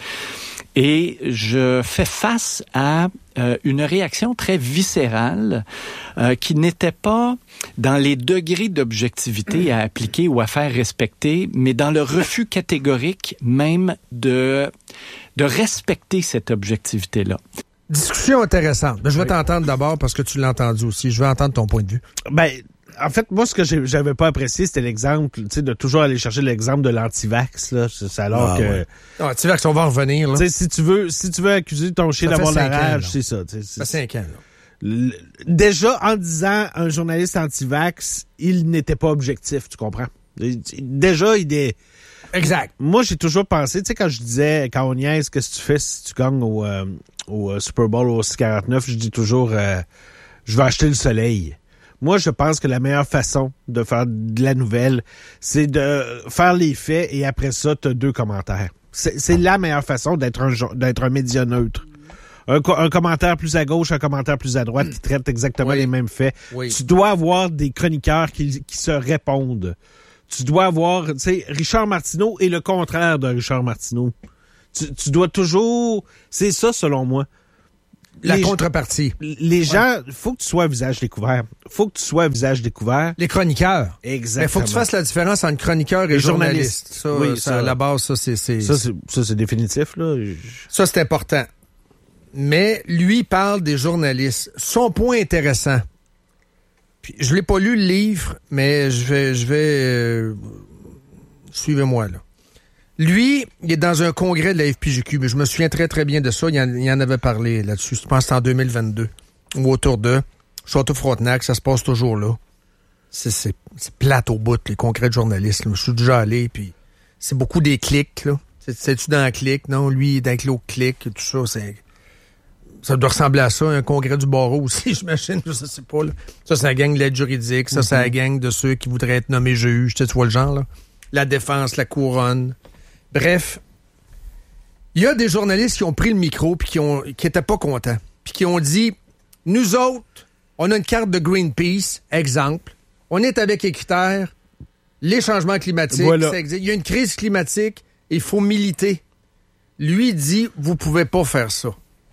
Et je fais face à une réaction très viscérale qui n'était pas dans les degrés d'objectivité à appliquer ou à faire respecter, mais dans le refus catégorique même de respecter cette objectivité-là. Discussion intéressante. Je vais t'entendre d'abord parce que tu l'as entendu aussi. Je veux entendre ton point de vue. En fait, moi, ce que j'avais pas apprécié, c'était l'exemple, tu sais, de toujours aller chercher l'exemple de l'antivax, là. C'est alors que... Ouais. Non, antivax, on va en revenir, là. Tu sais, si tu veux accuser ton chien d'avoir la rage, c'est ça. Ça fait 5 ans, là. Déjà, en disant un journaliste antivax, il n'était pas objectif, tu comprends? Déjà, il est... Exact. Moi, j'ai toujours pensé, tu sais, quand on niaise, qu'est-ce que tu fais si tu gagnes au Super Bowl au 649, je dis toujours, je vais acheter le soleil. Moi, je pense que la meilleure façon de faire de la nouvelle, c'est de faire les faits et après ça, tu as 2 commentaires. C'est la meilleure façon d'être un média neutre. un commentaire plus à gauche, un commentaire plus à droite qui traite exactement les mêmes faits. Oui. Tu dois avoir des chroniqueurs qui se répondent. Tu dois avoir, tu sais, Richard Martineau et le contraire de Richard Martineau. Tu dois toujours... C'est ça, selon moi. La contrepartie. Les gens, faut que tu sois à visage découvert. Les chroniqueurs. Exactement. Mais faut que tu fasses la différence entre chroniqueur et journaliste. Ça, oui, ça, à la base, ça, c'est... Ça, c'est définitif, là. Ça, c'est important. Mais lui parle des journalistes. Son point intéressant. Puis, je l'ai pas lu le livre, mais je vais suivez-moi, là. Lui, il est dans un congrès de la FPJQ, mais je me souviens très, très bien de ça. Il en avait parlé là-dessus. Je pense que c'est en 2022. Ou autour de Château-Frontenac, ça se passe toujours là. C'est plate au bout, les congrès de journalistes. Là. Je suis déjà allé, puis c'est beaucoup des clics, là. C'est-tu dans un clic? Non, lui, il est avec l'autre clic, tout ça. Ça doit ressembler à ça, un congrès du barreau aussi, j'imagine. Je sais pas, là. Ça, c'est la gang de l'aide juridique. Ça, c'est la gang de ceux qui voudraient être nommés juges. Tu vois le genre, là? La défense, la couronne. Bref, il y a des journalistes qui ont pris le micro puis qui étaient pas contents. Puis qui ont dit, nous autres, on a une carte de Greenpeace, exemple. On est avec Équiterre, les changements climatiques, voilà. Ça existe. Il y a une crise climatique, il faut militer. Lui dit, vous pouvez pas faire ça.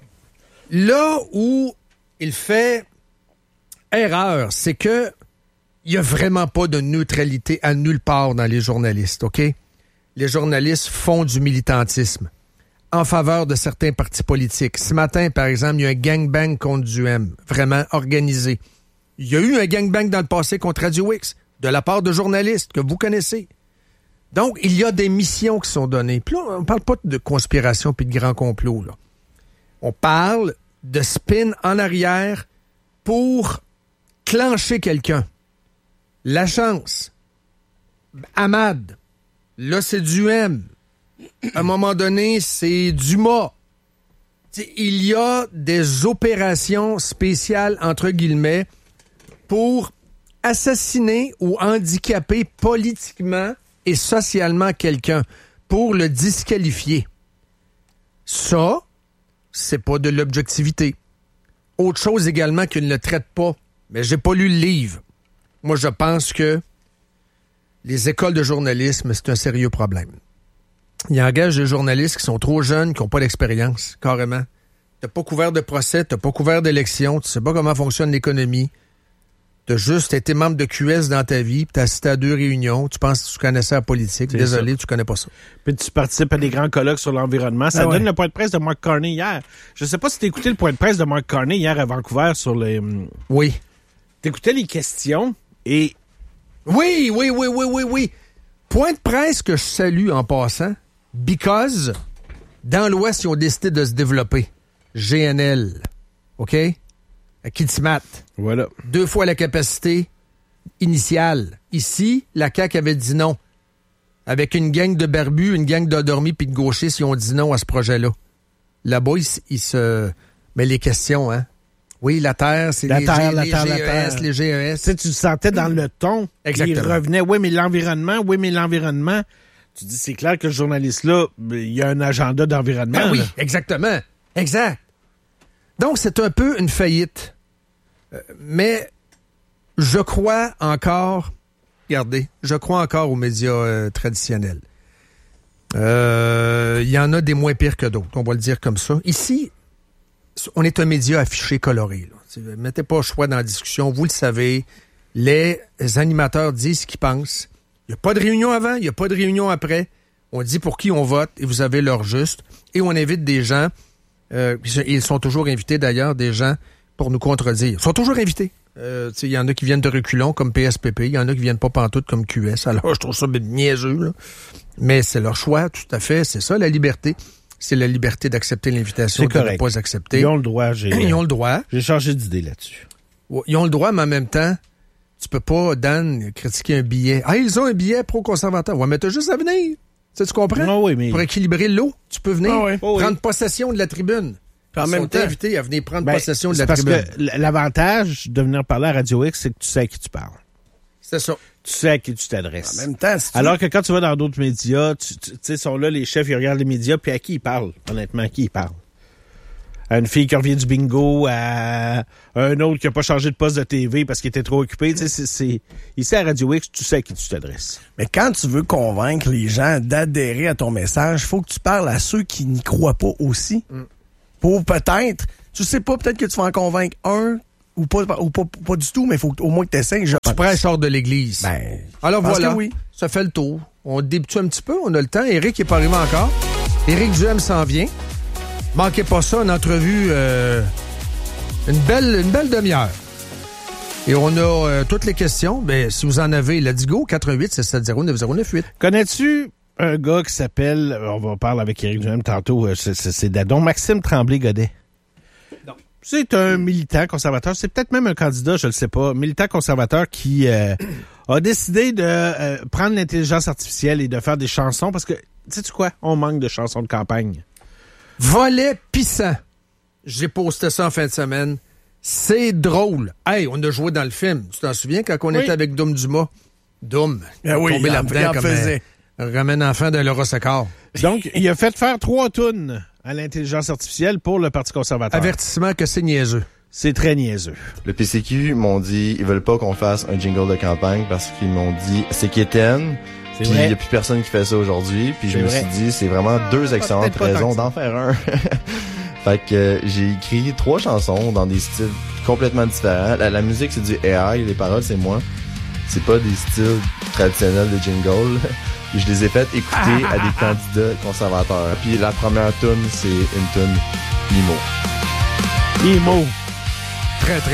Là où il fait erreur, c'est que il y a vraiment pas de neutralité à nulle part dans les journalistes, OK? Les journalistes font du militantisme en faveur de certains partis politiques. Ce matin, par exemple, il y a un gangbang contre DUM, vraiment organisé. Il y a eu un gangbang dans le passé contre Radio X, de la part de journalistes que vous connaissez. Donc, il y a des missions qui sont données. Puis là, on parle pas de conspiration puis de grand complot, là. On parle de spin en arrière pour clencher quelqu'un. La chance. Ahmad. Là, c'est DUM. À un moment donné, c'est Dumas. T'sais, il y a des opérations spéciales, entre guillemets, pour assassiner ou handicaper politiquement et socialement quelqu'un, pour le disqualifier. Ça, c'est pas de l'objectivité. Autre chose également qu'il ne traite pas, mais j'ai pas lu le livre. Moi, je pense que les écoles de journalisme, c'est un sérieux problème. Ils engagent des journalistes qui sont trop jeunes, qui n'ont pas d'expérience, carrément. T'as pas couvert de procès, t'as pas couvert d'élections, tu sais pas comment fonctionne l'économie. T'as juste été membre de QS dans ta vie, puis t'as assisté à 2 réunions, tu penses que tu connaissais la politique. C'est désolé, ça. Tu connais pas ça. Puis tu participes à des grands colloques sur l'environnement. Ça donne le point de presse de Mark Carney hier. Je sais pas si t'as écouté le point de presse de Mark Carney hier à Vancouver sur les... Oui. T'écoutais les questions et... Oui. Point de presse que je salue en passant, because dans l'Ouest, ils ont décidé de se développer. GNL, OK? À Kitimat. Voilà. 2 fois la capacité initiale. Ici, la CAQ avait dit non. Avec une gang de barbus, une gang d'endormis puis de gauchistes, ils ont dit non à ce projet-là. Là-bas, ils se... Mais les questions, hein? Oui, la Terre, c'est les GES, les GES. Tu sais, tu le sentais dans le ton. Exactement. Il revenait, oui, mais l'environnement. Tu dis, c'est clair que le journaliste-là, il y a un agenda d'environnement. Ben oui, là. Exactement. Exact. Donc, c'est un peu une faillite. Mais je crois encore aux médias traditionnels. Il y en a des moins pires que d'autres, on va le dire comme ça. Ici, on est un média affiché coloré. Là. Mettez pas le choix dans la discussion, vous le savez. Les animateurs disent ce qu'ils pensent. Il n'y a pas de réunion avant, il n'y a pas de réunion après. On dit pour qui on vote et vous avez l'heure juste. Et on invite des gens, ils sont toujours invités d'ailleurs, des gens pour nous contredire. Ils sont toujours invités. Il y en a qui viennent de reculons comme PSPP, il y en a qui viennent pas pantoute comme QS. Alors je trouve ça niaiseux, là. Mais c'est leur choix, tout à fait. C'est ça la liberté. C'est la liberté d'accepter l'invitation, de ne pas accepter. Ils ont le droit. Ils ont le droit. J'ai changé d'idée là-dessus. Ils ont le droit, mais en même temps, tu peux pas, Dan, critiquer un billet. Ah, ils ont un billet pro-conservateur. Ouais, mais t'as juste à venir. Tu comprends? Non, oui, mais... Pour équilibrer l'eau, tu peux venir prendre possession de la tribune. Puis en même temps, invité à venir prendre possession de la tribune. Parce que l'avantage de venir parler à Radio X, c'est que tu sais à qui tu parles. C'est ça. Tu sais à qui tu t'adresses. En même temps, alors que quand tu vas dans d'autres médias, tu sais, sont là les chefs, ils regardent les médias, puis à qui ils parlent, honnêtement, à qui ils parlent? à une fille qui revient du bingo, à un autre qui a pas changé de poste de TV parce qu'il était trop occupé. Tu sais, c'est ici à Radio X, tu sais à qui tu t'adresses. Mais quand tu veux convaincre les gens d'adhérer à ton message, faut que tu parles à ceux qui n'y croient pas aussi. Pour peut-être, tu sais pas, peut-être que tu vas en convaincre un ou pas du tout, mais il faut au moins que tu essaies. Tu prêches hors de l'église. Alors voilà, oui. Ça fait le tour. On débute un petit peu, on a le temps. Éric n'est pas arrivé encore. Éric Duhem s'en vient. Manquez pas ça, une entrevue, une belle demi-heure. Et on a toutes les questions. Ben, si vous en avez, let's go, 88-670-9098. Connais-tu un gars qui s'appelle, on va parler avec Éric Duhem tantôt, c'est Dadon, Maxime Tremblay-Godet? Non. C'est un militant conservateur, c'est peut-être même un candidat, je le sais pas, militant conservateur qui a décidé de prendre l'intelligence artificielle et de faire des chansons parce que, sais-tu quoi? On manque de chansons de campagne. Volet pissant. J'ai posté ça en fin de semaine. C'est drôle. Hey, on a joué dans le film. Tu t'en souviens quand on était avec Dom Dumas? Dom. Oui, tombé là-dedans comme faisait. Un enfant de Laura Secord. Donc, il a fait faire 3 tunes à l'intelligence artificielle pour le Parti conservateur. Avertissement que c'est niaiseux. C'est très niaiseux. Le PCQ m'ont dit, ils veulent pas qu'on fasse un jingle de campagne parce qu'ils m'ont dit, c'est quétaine. Puis il n'y a plus personne qui fait ça aujourd'hui. Puis je me suis dit, c'est vraiment 2 excellentes raisons d'en faire un. Fait que j'ai écrit 3 chansons dans des styles complètement différents. La musique, c'est du AI, les paroles, c'est moi. C'est pas des styles traditionnels de jingle. Je les ai fait écouter à des candidats conservateurs. Puis la première tune, c'est une tune Imo. Imo. Très, très